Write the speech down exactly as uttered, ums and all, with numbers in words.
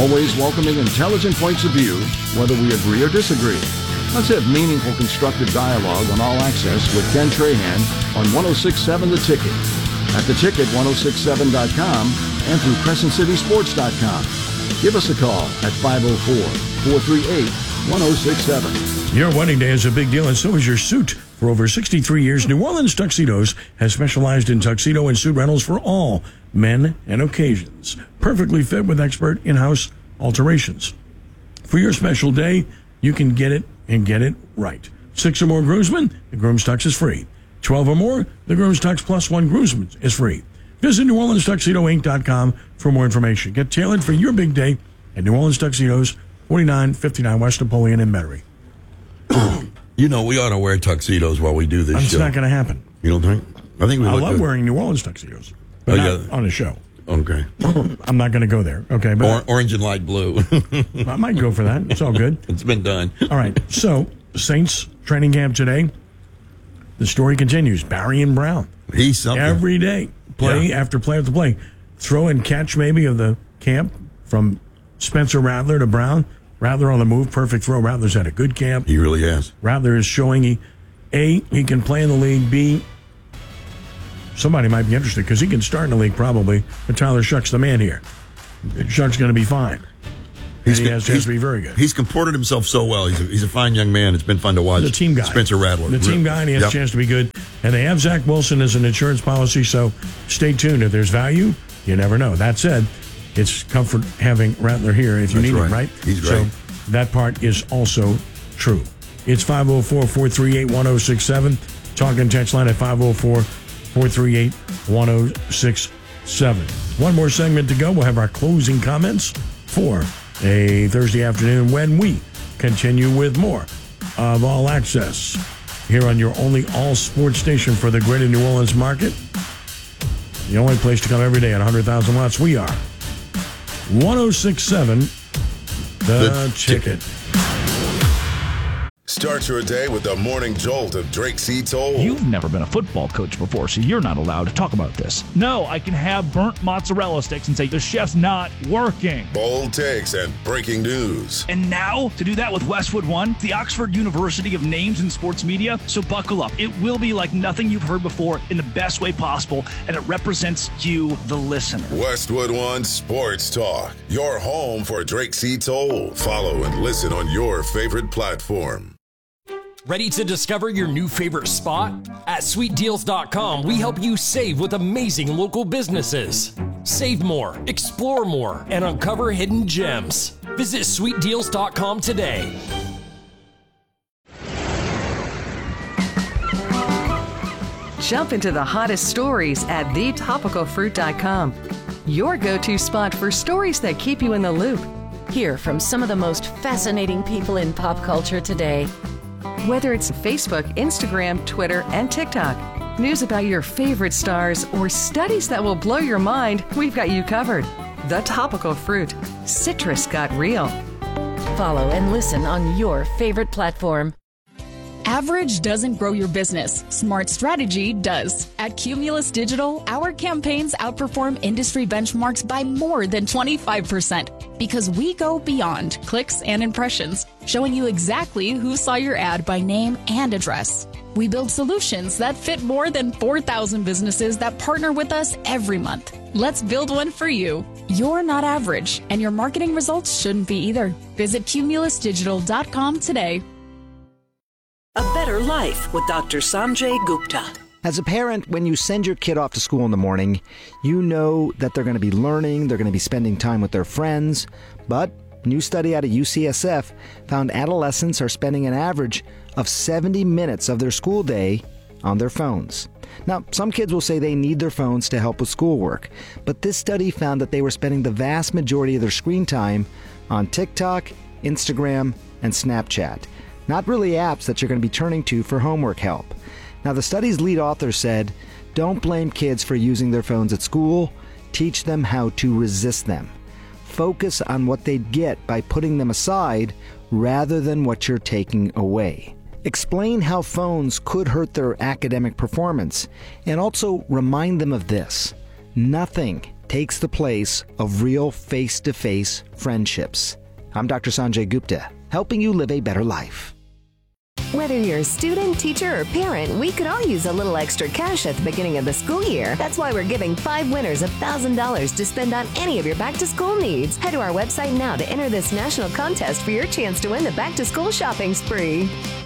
Always welcoming intelligent points of view, whether we agree or disagree. Let's have meaningful, constructive dialogue on All Access with Ken Trahan on one oh six point seven The Ticket, at the ticket ten sixty-seven dot com, and through crescent city sports dot com. Give us a call at five oh four, four three eight, one oh six seven. Your wedding day is a big deal, and so is your suit. For over sixty-three years, New Orleans Tuxedos has specialized in tuxedo and suit rentals for all men and occasions. Perfectly fit with expert in-house alterations. For your special day, you can get it and get it right. Six or more groomsmen, the Groom's Tux is free. Twelve or more, the Groom's Tux plus one groomsman is free. Visit New Orleans Tuxedo Inc dot com for more information. Get tailored for your big day at New Orleans Tuxedos, forty-nine fifty-nine West Napoleon in Metairie. You know, we ought to wear tuxedos while we do this It's show. It's not going to happen. You don't think? I think we I look love good. wearing New Orleans tuxedos, but oh, not yeah. on a show. Okay. I'm not going to go there. Okay, but or, orange and light blue. I might go for that. It's all good. It's been done. All right. So, Saints training camp today. The story continues. Barry and Brown. He's something. Every day, play Yeah. after play after play. Throw and catch maybe of the camp from Spencer Rattler to Brown. Rattler on the move. Perfect throw. Rattler's had a good camp. He really has. Rattler is showing he, A, he can play in the league. B, somebody might be interested because he can start in the league probably, but Tyler Shuck's the man here. Shuck's going to be fine. He's, and he has a chance to be very good. He's comported himself so well. He's a, he's a fine young man. It's been fun to watch. The team guy. Spencer Rattler. The team guy, and he has Yep. a chance to be good. And they have Zach Wilson as an insurance policy, so stay tuned. If there's value, you never know. That said, it's comfort having Rattler here if you That's need right. him, right? He's great. So that part is also true. It's five oh four, four three eight, one oh six seven. Talk and text line at five oh four, four three eight, one oh six seven. One more segment to go. We'll have our closing comments for a Thursday afternoon when we continue with more of All Access here on your only all-sports station for the greater New Orleans market. The only place to come every day at one hundred thousand watts. We are one oh six point seven The, The Ticket. Ticket. Start your day with the morning jolt of Drake C. Toll. You've never been a football coach before, so you're not allowed to talk about this. No, I can have burnt mozzarella sticks and say, the chef's not working. Bold takes and breaking news. And now, to do that with Westwood One, the Oxford University of Names in Sports Media, so buckle up. It will be like nothing you've heard before in the best way possible, and it represents you, the listener. Westwood One Sports Talk, your home for Drake C. Toll. Follow and listen on your favorite platform. Ready to discover your new favorite spot? At sweet deals dot com, we help you save with amazing local businesses. Save more, explore more, and uncover hidden gems. Visit sweet deals dot com today. Jump into the hottest stories at the topical fruit dot com. Your go-to spot for stories that keep you in the loop. Hear from some of the most fascinating people in pop culture today. Whether it's Facebook, Instagram, Twitter, and TikTok, news about your favorite stars, or studies that will blow your mind, we've got you covered. The Topical Fruit. Citrus got real. Follow and listen on your favorite platform. Average doesn't grow your business. Smart strategy does. At Cumulus Digital, our campaigns outperform industry benchmarks by more than twenty-five percent because we go beyond clicks and impressions, showing you exactly who saw your ad by name and address. We build solutions that fit more than four thousand businesses that partner with us every month. Let's build one for you. You're not average, and your marketing results shouldn't be either. Visit cumulus digital dot com today. A Better Life with Doctor Sanjay Gupta. As a parent, when you send your kid off to school in the morning, you know that they're going to be learning, they're going to be spending time with their friends. But a new study out of U C S F found adolescents are spending an average of seventy minutes of their school day on their phones. Now, some kids will say they need their phones to help with schoolwork, but this study found that they were spending the vast majority of their screen time on TikTok, Instagram, and Snapchat. Not really apps that you're going to be turning to for homework help. Now, the study's lead author said, don't blame kids for using their phones at school. Teach them how to resist them. Focus on what they'd get by putting them aside rather than what you're taking away. Explain how phones could hurt their academic performance, and also remind them of this. Nothing takes the place of real face-to-face friendships. I'm Doctor Sanjay Gupta, helping you live a better life. Whether you're a student, teacher, or parent, we could all use a little extra cash at the beginning of the school year. That's why we're giving five winners one thousand dollars to spend on any of your back-to-school needs. Head to our website now to enter this national contest for your chance to win the back-to-school shopping spree.